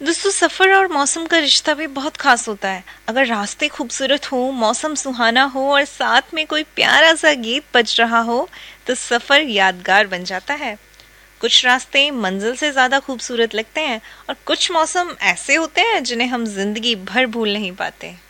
दोस्तों, सफ़र और मौसम का रिश्ता भी बहुत खास होता है। अगर रास्ते खूबसूरत हो, मौसम सुहाना हो और साथ में कोई प्यारा सा गीत बज रहा हो, तो सफ़र यादगार बन जाता है। कुछ रास्ते मंजिल से ज़्यादा खूबसूरत लगते हैं और कुछ मौसम ऐसे होते हैं जिन्हें हम जिंदगी भर भूल नहीं पाते।